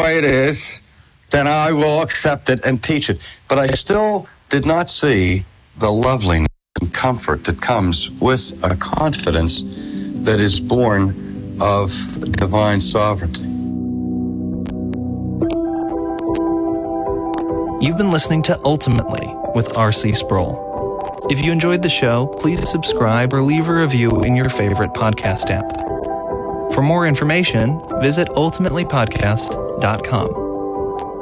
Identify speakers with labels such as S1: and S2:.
S1: way it is, then I will accept it and teach it. But I still did not see the loveliness and comfort that comes with a confidence that is born of divine sovereignty.
S2: You've been listening to Ultimately with R.C. Sproul. If you enjoyed the show, please subscribe or leave a review in your favorite podcast app. For more information, visit ultimatelypodcast.com.